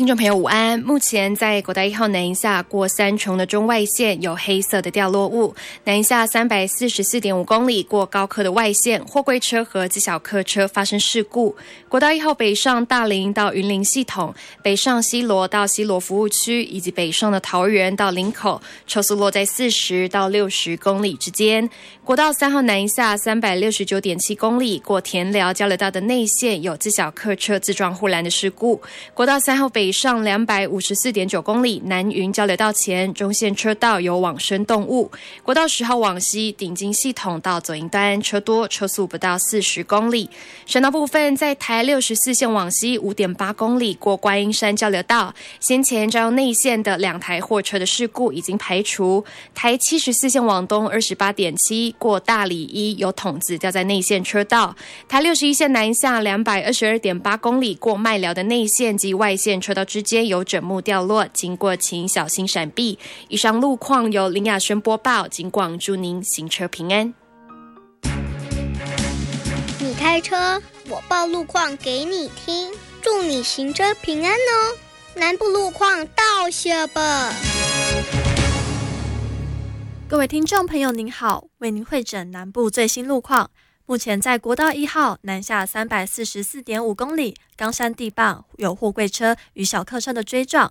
听众朋友午安，目前在国道1号南一下过三重的中外线有黑色的掉落物，南一下344.5公里过高科的外线，货柜车和自小客车发生事故。国道1号北上大林到云林系统，北上西螺到西螺服务区，以及北上的桃园到林口，车速落在40到60公里之间。国道3号南一下369.7公里过田寮交流道的内线有自小客车自撞护栏的事故。国道3号北上254.9公里南云交流道前中线车道有往生动物。国道10号往西顶金系统到左营端车多，车速不到40公里。省道部分在台64线往西 5.8 公里过观音山交流道，先前占用内线的2台货车的事故已经排除。台74线往东 28.7 过大里一有筒子掉在内线车道。台61线南下 222.8 公里过麦寮的内线及外线车道之间有枕木掉落，经过请小心闪避。以上路况由林雅轩播报，警广祝您行车平安。 你开车，我报路况给你听，祝你行车平安哦。南部路况到些吧。 各位听众朋友您好，为您汇整南部最新路况。目前在国道1号南下344.5公里，冈山地磅有货柜车与小客车的追撞，